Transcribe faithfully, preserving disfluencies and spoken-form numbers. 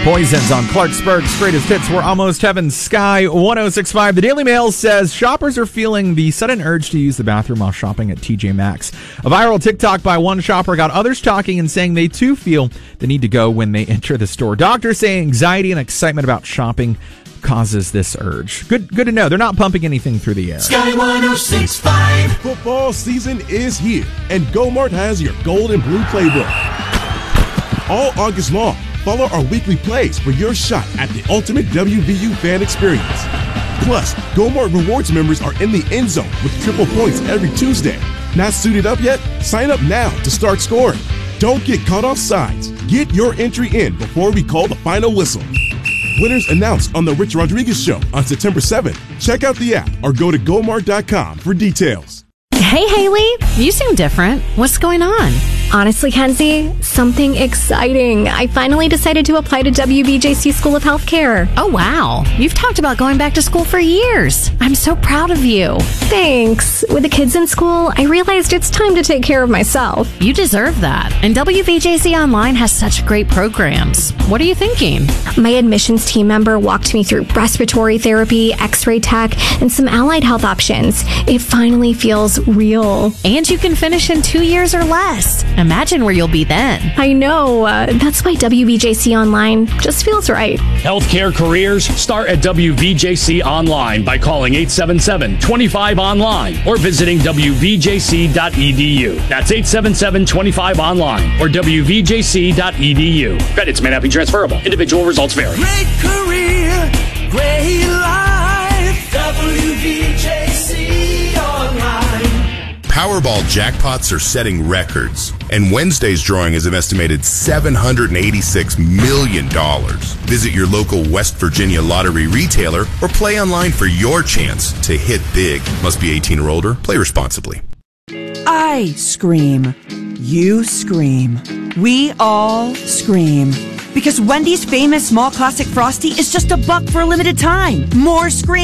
Poisons on Clarksburg's greatest hits were Almost Heaven, Sky one oh six point five. The Daily Mail says shoppers are feeling the sudden urge to use the bathroom while shopping at T J Maxx. A viral TikTok by one shopper got others talking and saying they too feel the need to go when they enter the store. Doctors say anxiety and excitement about shopping causes this urge. Good good to know. They're not pumping anything through the air. Sky one oh six point five. Football season is here, and GoMart has your gold and blue playbook. All August long, follow our weekly plays for your shot at the ultimate W V U fan experience. Plus, GoMart Rewards members are in the end zone with triple points every Tuesday. Not suited up yet? Sign up now to start scoring. Don't get caught off sides. Get your entry in before we call the final whistle. Winners announced on The Rich Rodriguez Show on September seventh. Check out the app or go to gomart dot com for details. Hey, Haley, you seem different. What's going on? Honestly, Kenzie, something exciting. I finally decided to apply to W V J C School of Healthcare. Oh, wow. You've talked about going back to school for years. I'm so proud of you. Thanks. With the kids in school, I realized it's time to take care of myself. You deserve that. And W V J C Online has such great programs. What are you thinking? My admissions team member walked me through respiratory therapy, x-ray tech, and some allied health options. It finally feels real. And you can finish in two years or less. Imagine where you'll be then. I know. Uh, that's why W V J C Online just feels right. Healthcare careers start at W V J C Online by calling eight seven seven, two five online or visiting w v j c dot e d u. That's eight seven seven, two five online or w v j c dot e d u. Credits may not be transferable. Individual results vary. Great career, great life. W V J C Online. Powerball jackpots are setting records, and Wednesday's drawing is an estimated seven hundred eighty-six million dollars. Visit your local West Virginia lottery retailer or play online for your chance to hit big. Must be eighteen or older. Play responsibly. I scream. You scream. We all scream. Because Wendy's famous small classic Frosty is just a buck for a limited time. More scream.